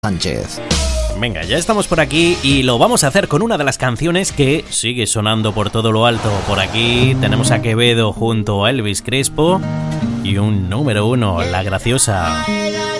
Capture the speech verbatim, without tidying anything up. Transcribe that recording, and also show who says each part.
Speaker 1: Sánchez.
Speaker 2: Venga, ya estamos por aquí y lo vamos a hacer con una de las canciones que sigue sonando por todo lo alto. Por aquí tenemos a Quevedo junto a Elvis Crespo y un número uno, La Graciosa.